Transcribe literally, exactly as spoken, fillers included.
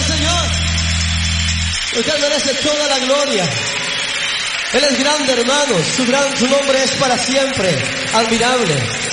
Señor, porque Él merece toda la gloria. Él es grande, hermanos, su, gran, su nombre es para siempre, admirable.